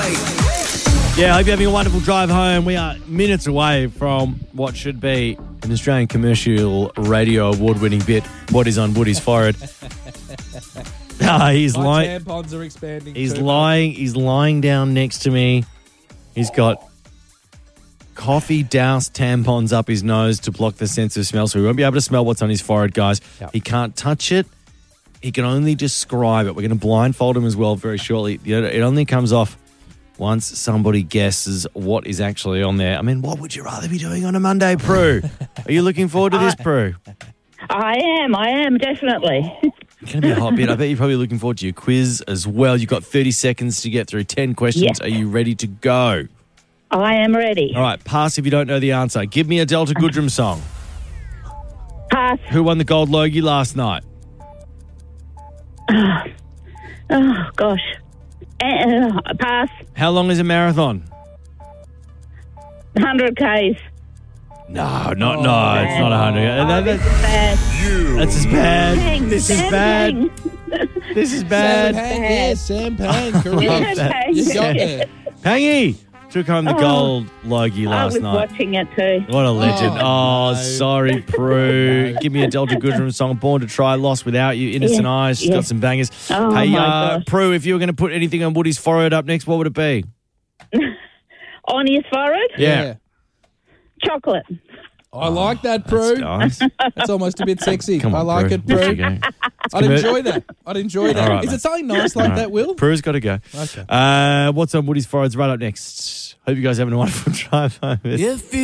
Yeah, I hope you're having a wonderful drive home. We are minutes away from what should be an Australian commercial radio award-winning bit, What is on Woody's forehead. He's lying. Tampons are expanding. He's lying down next to me. He's got coffee doused tampons up his nose to block the sense of smell, so we won't be able to smell what's on his forehead, guys. Yep. He can't touch it. He can only describe it. We're going to blindfold him as well very shortly. It only comes off once somebody guesses what is actually on there. I mean, what would you rather be doing on a Monday, Prue? Are you looking forward to this, Prue? I am, definitely. It's going to be a hot bit. I bet you're probably looking forward to your quiz as well. You've got 30 seconds to get through 10 questions. Yes. Are you ready to go? I am ready. All right, pass if you don't know the answer. Give me a Delta Goodrem song. Pass. Who won the Gold Logie last night? Oh, gosh. Pass. How long is a marathon? 100 Ks. No, it's not 100. This is bad. That's as bad. Dang, This is Sam bad. Pang. This is Sam bad. Pang, yes, Sam Pang, Love correct. that. You got it. Pangy took home the Gold Logie I last was night. watching it too. What a legend. Oh, Oh, no. sorry, Prue. Give me a Delta Goodrem song. Born to Try, Lost Without You, Innocent Yeah, Eyes. She's yeah. got some bangers. Oh, hey, my gosh. Prue, if you were going to put anything on Woody's forehead up next, what would it be? On his forehead? Yeah. Chocolate. I like that, Prue. That's nice. That's almost a bit sexy. Come on, I like Prue. it, There you Prue. go. I'd enjoy that. All right, Is mate. it something nice like All that, right. Will? Prue's got to go. Okay. What's on Woody's forehead's right up next? Hope you guys are having a wonderful drive home.